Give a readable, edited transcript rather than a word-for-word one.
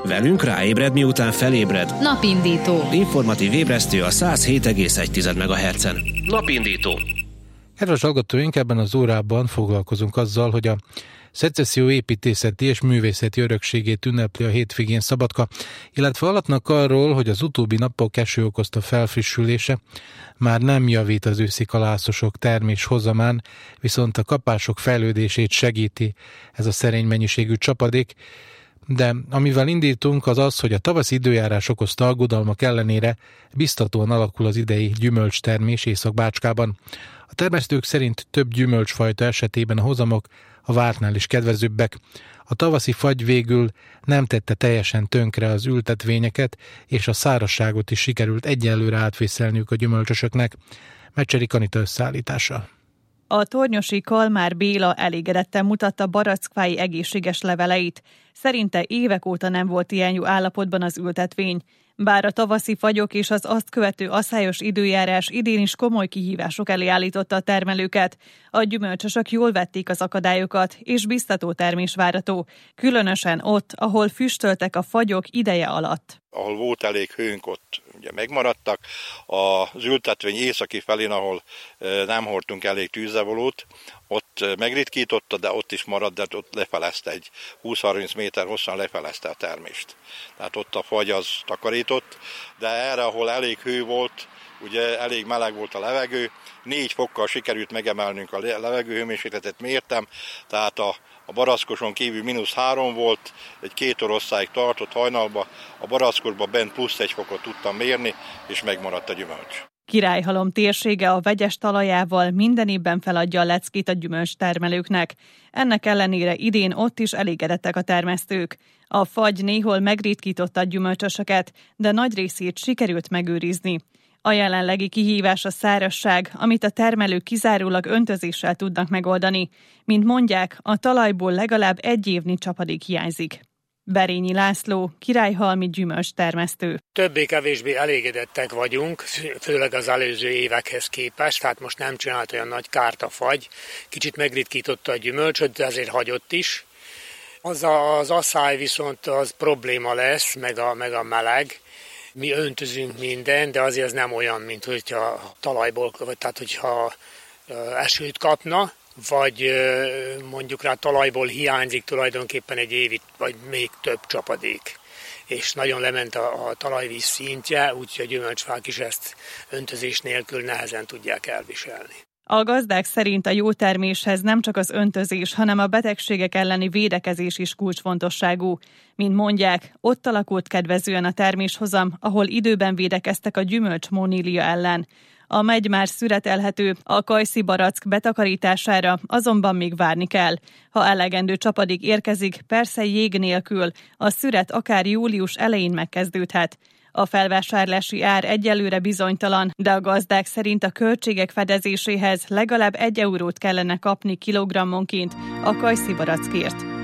Velünk ráébred, miután felébred. Napindító. Informatív ébresztő a 107,1 MHz-en. Napindító. Kedves hallgatóink, ebben az órában foglalkozunk azzal, hogy a szecesszió építészeti és művészeti örökségét ünnepli a hétvégén Szabadka, illetve alatnak arról, hogy az utóbbi napok eső okozta felfrissülése már nem javít az őszi kalászosok termés hozamán, viszont a kapások fejlődését segíti ez a szerény mennyiségű csapadék, de amivel indítunk az az, hogy a tavaszi időjárás okozta aggodalmak ellenére biztatóan alakul az idei gyümölcstermés Észak-Bácskában. A termesztők szerint több gyümölcsfajta esetében a hozamok a vártnál is kedvezőbbek. A tavaszi fagy végül nem tette teljesen tönkre az ültetvényeket, és a szárazságot is sikerült egyelőre átvészelniük a gyümölcsösöknek. Mecseri Anita összeállítása. A tornyosi Kalmár Béla elégedetten mutatta barackfái egészséges leveleit. Szerinte évek óta nem volt ilyen jó állapotban az ültetvény. Bár a tavaszi fagyok és az azt követő aszályos időjárás idén is komoly kihívások elé állította a termelőket, a gyümölcsösök jól vették az akadályokat, és biztató termés várható, különösen ott, ahol füstöltek a fagyok ideje alatt. Ahol volt elég hőnk, ott ugye megmaradtak. Az ültetvény északi felén, ahol nem hordtunk elég tűzzevolót, ott megritkította, de ott is maradt, de ott lefelezte, egy 20-30 méter hosszan lefelezte a termést. Tehát ott a fagy az takarított, de erre, ahol elég hő volt, ugye elég meleg volt a levegő, 4 fokkal sikerült megemelnünk a levegőhőmérsékletet, mértem, tehát a barackkoson kívül -3 volt, egy 2 órosszáig tartott hajnalba, a barackosban bent +1 fokot tudtam mérni, és megmaradt a gyümölcs. Királyhalom térsége a vegyes talajával minden évben feladja a leckét a gyümölcstermelőknek. Ennek ellenére idén ott is elégedettek a termesztők. A fagy néhol megritkította a gyümölcsösöket, de nagy részét sikerült megőrizni. A jelenlegi kihívás a szárazság, amit a termelők kizárólag öntözéssel tudnak megoldani. Mint mondják, a talajból legalább 1 évnyi csapadék hiányzik. Berényi László, királyhalmi gyümölcstermesztő. Többé-kevésbé elégedettek vagyunk, főleg az előző évekhez képest, tehát most nem csinált olyan nagy kárt a fagy. Kicsit megritkította a gyümölcsöt, de azért hagyott is. Az asszály viszont az probléma lesz, meg a meleg. Mi öntözünk minden, de azért ez nem olyan, mint hogyha talajból, tehát hogyha esőt kapna, vagy mondjuk rá talajból hiányzik tulajdonképpen egy évig, vagy még több csapadék. És nagyon lement a talajvíz szintje, úgyhogy a gyümölcsfák is ezt öntözés nélkül nehezen tudják elviselni. A gazdák szerint a jó terméshez nem csak az öntözés, hanem a betegségek elleni védekezés is kulcsfontosságú. Mint mondják, ott alakult kedvezően a terméshozam, ahol időben védekeztek a gyümölcsmónília ellen. A megy már szüretelhető, a kajszi barack betakarítására azonban még várni kell. Ha elegendő csapadék érkezik, persze jég nélkül, a szüret akár július elején megkezdődhet. A felvásárlási ár egyelőre bizonytalan, de a gazdák szerint a költségek fedezéséhez legalább 1 eurót kellene kapni kilogrammonként a kajszi barackért.